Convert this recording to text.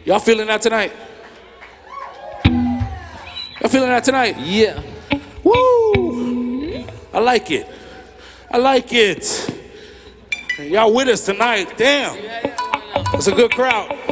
Y'all feeling that tonight? Y'all feeling that tonight? Yeah. Woo! I like it. I like it. Y'all with us tonight. Damn. It's a good crowd.